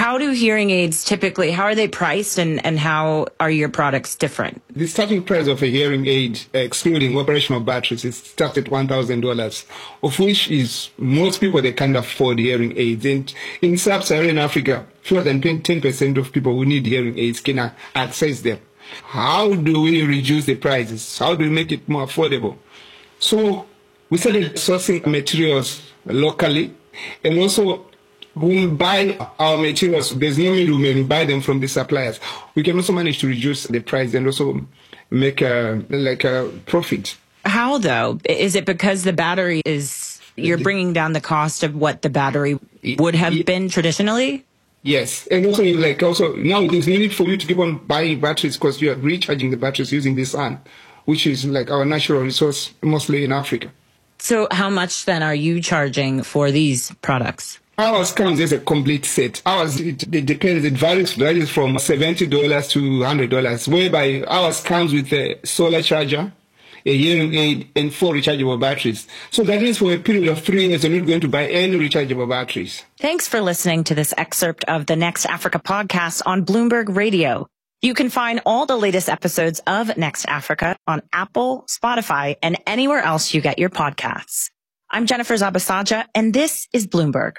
How do hearing aids typically, how are they priced and how are your products different? The starting price of a hearing aid, excluding operational batteries, is starts at $1,000, of which is most people, they can't afford hearing aids. And in sub-Saharan Africa, fewer than 10% of people who need hearing aids can access them. How do we reduce the prices? How do we make it more affordable? So we started sourcing materials locally, and also when we buy our materials, there's no middleman. We buy them from the suppliers. We can also manage to reduce the price and also make a profit. How, though? Is it because the battery you're bringing down the cost of what the battery would have been traditionally? Yes. And also, now there's no need for you to keep on buying batteries because you are recharging the batteries using the sun, which is like our natural resource, mostly in Africa. So how much then are you charging for these products? Ours comes as a complete set. Ours, it depends. It varies from $70 to $100, whereby ours comes with a solar charger, a hearing aid, and 4 rechargeable batteries. So that means for a period of 3 years, you're not going to buy any rechargeable batteries. Thanks for listening to this excerpt of the Next Africa podcast on Bloomberg Radio. You can find all the latest episodes of Next Africa on Apple, Spotify, and anywhere else you get your podcasts. I'm Jennifer Zabasaja, and this is Bloomberg.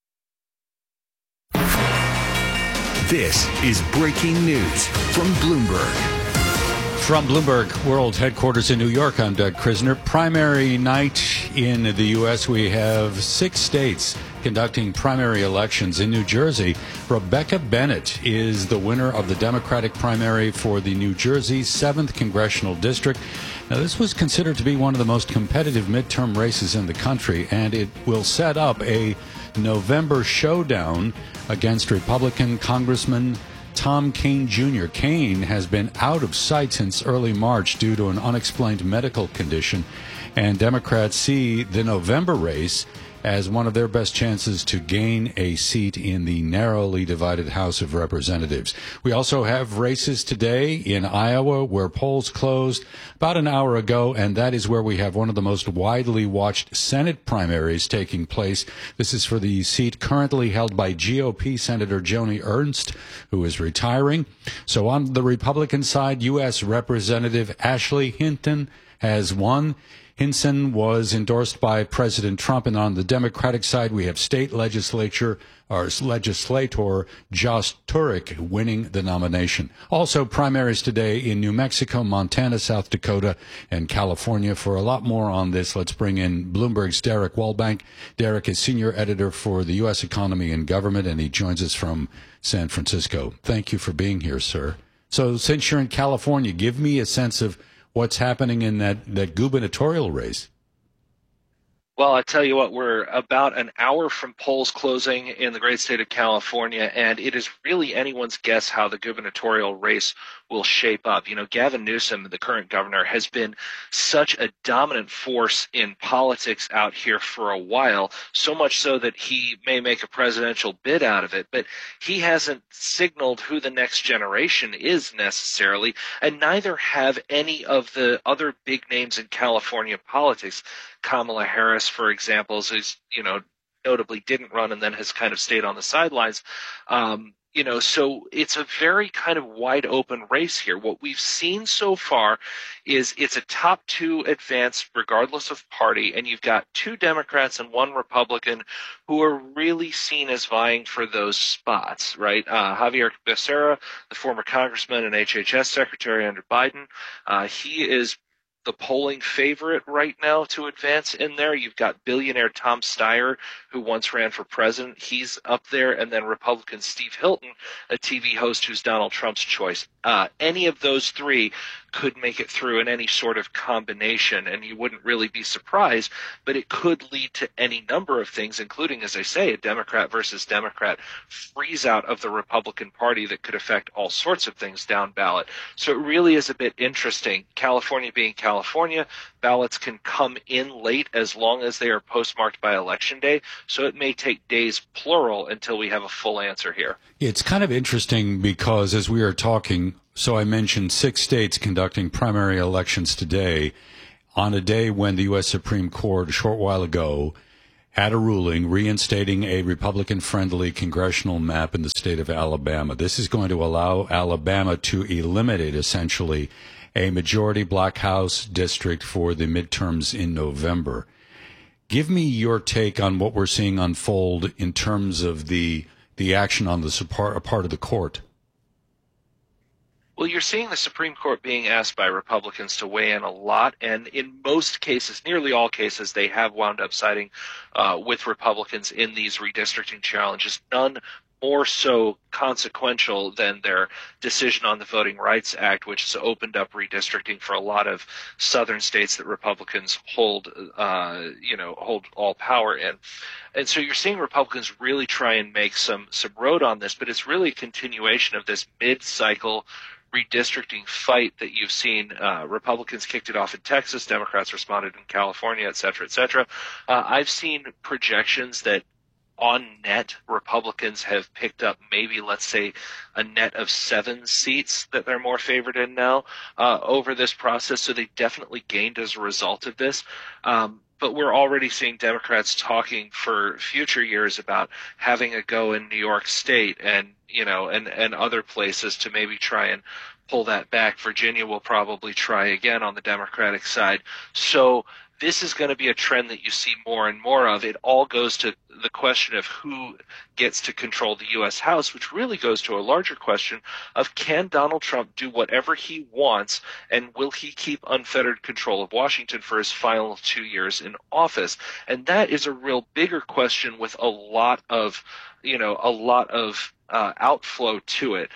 This is breaking news from Bloomberg. From Bloomberg World Headquarters in New York, I'm Doug Krisner. Primary night in the U.S., we have 6 states conducting primary elections. In New Jersey, Rebecca Bennett is the winner of the Democratic primary for the New Jersey 7th Congressional District. Now, this was considered to be one of the most competitive midterm races in the country, and it will set up a November showdown against Republican Congressman Tom Kean Jr. Kean has been out of sight since early March due to an unexplained medical condition, and Democrats see the November race as one of their best chances to gain a seat in the narrowly divided House of Representatives. We also have races today in Iowa where polls closed about an hour ago, and that is where we have one of the most widely watched Senate primaries taking place. This is for the seat currently held by GOP Senator Joni Ernst, who is retiring. So on the Republican side, U.S. Representative Ashley Hinton has won. Hinson was endorsed by President Trump, and on the Democratic side, we have state legislator Josh Turek winning the nomination. Also, primaries today in New Mexico, Montana, South Dakota, and California. For a lot more on this, let's bring in Bloomberg's Derek Wallbank. Derek is senior editor for the U.S. Economy and Government, and he joins us from San Francisco. Thank you for being here, sir. So, since you're in California, give me a sense of what's happening in that gubernatorial race. Well, I tell you what, we're about an hour from polls closing in the great state of California, and it is really anyone's guess how the gubernatorial race will shape up. You know, Gavin Newsom, the current governor, has been such a dominant force in politics out here for a while, so much so that he may make a presidential bid out of it, but he hasn't signaled who the next generation is necessarily, and neither have any of the other big names in California politics. Kamala Harris, for example, is, notably didn't run and then has kind of stayed on the sidelines. So it's a very kind of wide open race here. What we've seen so far is it's a top 2 advance regardless of party, and you've got 2 Democrats and 1 Republican who are really seen as vying for those spots, right? Javier Becerra, the former congressman and HHS secretary under Biden, he is the polling favorite right now to advance in there. You've got billionaire Tom Steyer, who once ran for president. He's up there. And then Republican Steve Hilton, a TV host who's Donald Trump's choice. Any of those 3 could make it through in any sort of combination, and you wouldn't really be surprised, but it could lead to any number of things, including, as I say, a Democrat versus Democrat freeze out of the Republican Party that could affect all sorts of things down ballot. So it really is a bit interesting. California being California, ballots can come in late as long as they are postmarked by Election Day, so it may take days, plural, until we have a full answer here. It's kind of interesting because as we are talking, so I mentioned 6 states conducting primary elections today on a day when the U.S. Supreme Court a short while ago had a ruling reinstating a Republican-friendly congressional map in the state of Alabama. This is going to allow Alabama to eliminate, essentially, a majority black House district for the midterms in November. Give me your take on what we're seeing unfold in terms of the action on the part of the court. Well, you're seeing the Supreme Court being asked by Republicans to weigh in a lot, and in most cases, nearly all cases, they have wound up siding with Republicans in these redistricting challenges, none more so consequential than their decision on the Voting Rights Act, which has opened up redistricting for a lot of southern states that Republicans hold all power in. And so you're seeing Republicans really try and make some road on this, but it's really a continuation of this mid-cycle redistricting fight that you've seen. Republicans kicked it off in Texas, Democrats responded in California, et cetera, et cetera. I've seen projections that on net, Republicans have picked up maybe, let's say, a net of 7 seats that they're more favored in now over this process. So they definitely gained as a result of this. But we're already seeing Democrats talking for future years about having a go in New York State and other places to maybe try and pull that back. Virginia will probably try again on the Democratic side. So this is going to be a trend that you see more and more of. It all goes to the question of who gets to control the U.S. House, which really goes to a larger question of, can Donald Trump do whatever he wants, and will he keep unfettered control of Washington for his final 2 years in office? And that is a real bigger question with a lot of outflow to it.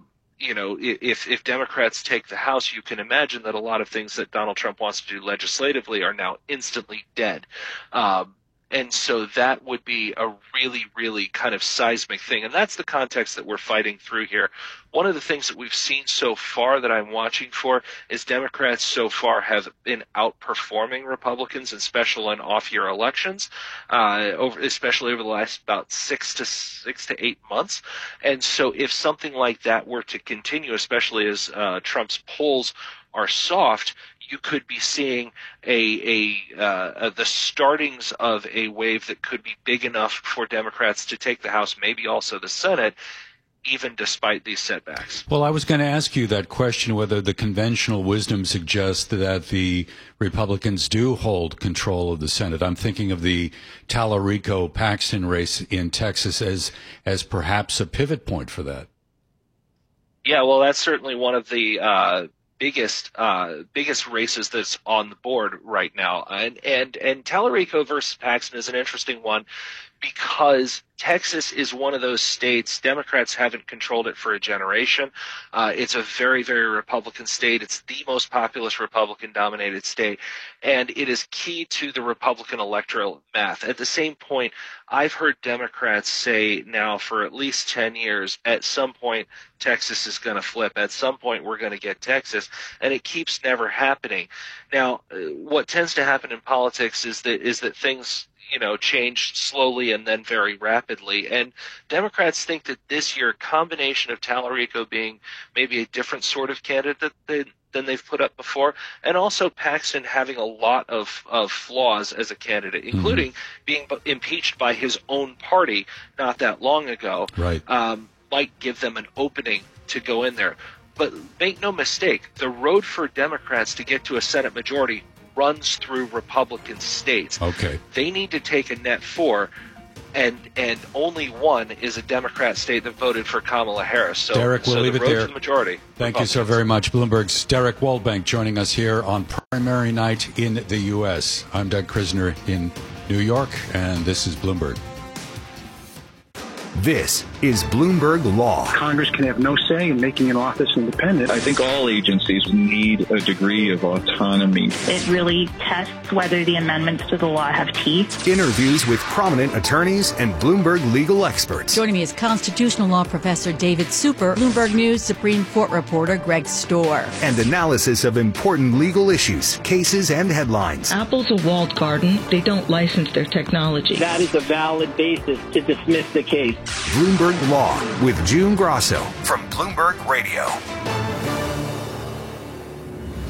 If Democrats take the House, you can imagine that a lot of things that Donald Trump wants to do legislatively are now instantly dead. And so that would be a really, really kind of seismic thing. And that's the context that we're fighting through here. One of the things that we've seen so far that I'm watching for is Democrats so far have been outperforming Republicans in special and off-year elections, especially over the last about 6 to 8 months. And so if something like that were to continue, especially as Trump's polls are soft, you could be seeing the startings of a wave that could be big enough for Democrats to take the House, maybe also the Senate, even despite these setbacks. Well, I was going to ask you that question, whether the conventional wisdom suggests that the Republicans do hold control of the Senate. I'm thinking of the Tallarico-Paxton race in Texas as perhaps a pivot point for that. Yeah, well, that's certainly one of the biggest races that's on the board right now. And Tallarico versus Paxton is an interesting one because Texas is one of those states. Democrats haven't controlled it for a generation. It's a very, very Republican state. It's the most populous Republican-dominated state, and it is key to the Republican electoral math. At the same point, I've heard Democrats say now for at least 10 years, at some point, Texas is going to flip. At some point, we're going to get Texas, and it keeps never happening. Now, what tends to happen in politics is that things change slowly and then very rapidly. And Democrats think that this year, a combination of Tallarico being maybe a different sort of candidate than they've put up before, and also Paxton having a lot of flaws as a candidate, including being impeached by his own party not that long ago, right, might give them an opening to go in there. But make no mistake, the road for Democrats to get to a Senate majority runs through Republican states. Okay. They need to take a net 4, and only one is a Democrat state that voted for Kamala Harris. So, Derek, we'll leave it there. To the majority. Thank you so very much. Bloomberg's Derek Waldbank joining us here on primary night in the U.S. I'm Doug Krisner in New York, and this is Bloomberg. This is Bloomberg Law. Congress can have no say in making an office independent. I think all agencies need a degree of autonomy. It really tests whether the amendments to the law have teeth. Interviews with prominent attorneys and Bloomberg legal experts. Joining me is constitutional law professor David Super, Bloomberg News Supreme Court reporter Greg Storr. And analysis of important legal issues, cases, and headlines. Apple's a walled garden. They don't license their technology. That is a valid basis to dismiss the case. Bloomberg Law with June Grosso from Bloomberg Radio.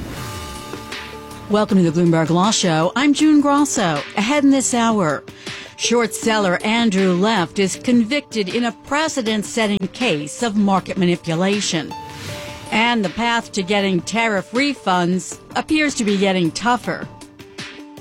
Welcome to the Bloomberg Law Show. I'm June Grosso. Ahead in this hour, Short seller Andrew Left is convicted in a precedent-setting case of market manipulation. And the path to getting tariff refunds appears to be getting tougher.